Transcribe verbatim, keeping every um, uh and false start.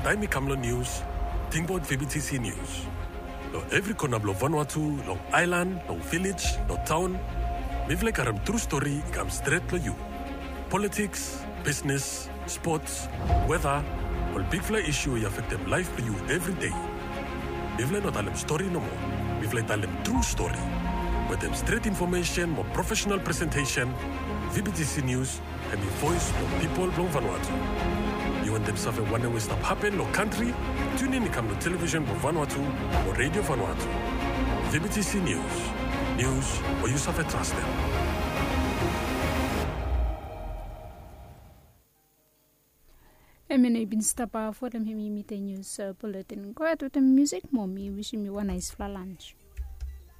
Taimi Kamlo News, Tingbot V B T C News. Lo every corner blo Vanuatu, long island, long village, long town. Mivle karam true story ikam straight to you. Politics, business, sports, weather, all big fly issue you affect them life for you every day. Mivle not alem story no more. Mivle alem true story. With them straight information, more professional presentation, V B T C News, and the voice of people from Vanuatu. You want them suffer one way stop happen no country? Tune in to come to television for Vanuatu or radio Vanuatu. V B T C News. News or you suffer trust them. Emine bin stapa for them hemi meeting news bulletin. Go ahead with the music, mommy. Wishing you a nice fla lunch.